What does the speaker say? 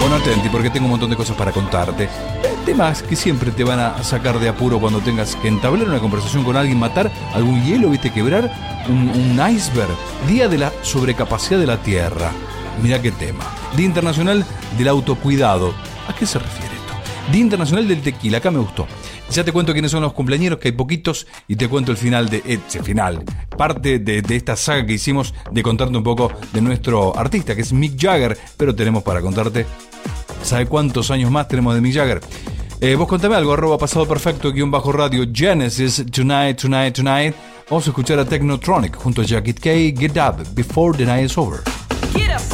Bueno, atenti, porque tengo un montón de cosas para contarte. Temas que siempre te van a sacar de apuro cuando tengas que entablar una conversación con alguien, matar algún hielo, viste, quebrar un iceberg. Día de la sobrecapacidad de la Tierra. Mirá qué tema. Día Internacional del Autocuidado. ¿A qué se refiere esto? Día Internacional del Tequila. Acá me gustó. Ya te cuento quiénes son los cumpleañeros, que hay poquitos, y te cuento el final de parte de esta saga que hicimos de contarte un poco de nuestro artista, que es Mick Jagger, pero tenemos para contarte, ¿sabe cuántos años más tenemos de Mick Jagger? Vos contame algo, @pasadoperfecto _radio, Genesis, Tonight. Vamos a escuchar a Technotronic junto a Jacket K, Get Up, Before the Night is Over. Get up.